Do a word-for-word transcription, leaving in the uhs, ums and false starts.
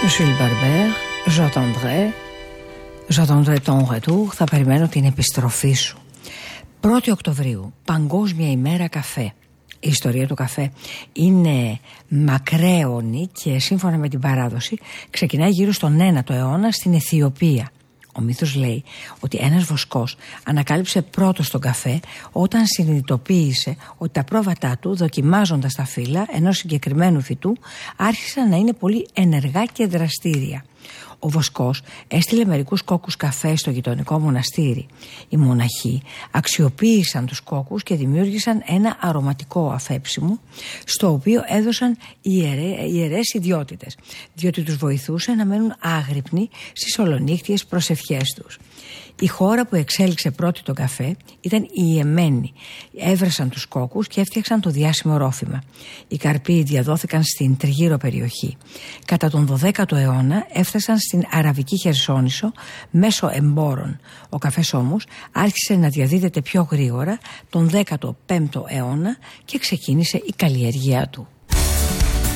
Jules Barber, j'attendrai, j'attendrai ton retour, θα περιμένω την επιστροφή σου. πρώτη Οκτωβρίου, Παγκόσμια ημέρα καφέ. Η ιστορία του καφέ είναι μακραίωνη και σύμφωνα με την παράδοση ξεκινάει γύρω στον ένατο αιώνα στην Αιθιοπία. Ο μύθος λέει ότι ένας βοσκός ανακάλυψε πρώτος τον καφέ όταν συνειδητοποίησε ότι τα πρόβατά του, δοκιμάζοντας τα φύλλα ενός συγκεκριμένου φυτού, άρχισαν να είναι πολύ ενεργά και δραστήρια. Ο βοσκός έστειλε μερικούς κόκκους καφέ στο γειτονικό μοναστήρι. Οι μοναχοί αξιοποίησαν τους κόκκους και δημιούργησαν ένα αρωματικό αφέψιμο, στο οποίο έδωσαν ιερέ, ιερές ιδιότητες, διότι τους βοηθούσε να μένουν άγρυπνοι στις ολονύχτιες προσευχές τους. Η χώρα που εξέλιξε πρώτη τον καφέ ήταν οι Ιεμένοι. Έβρασαν τους κόκκους και έφτιαξαν το διάσημο ρόφημα. Οι καρποί διαδόθηκαν στην τριγύρω περιοχή. Κατά τον δωδέκατο αιώνα έφτασαν στην Αραβική Χερσόνησο μέσω εμπόρων. Ο καφές όμως άρχισε να διαδίδεται πιο γρήγορα τον δέκατο πέμπτο αιώνα και ξεκίνησε η καλλιέργειά του.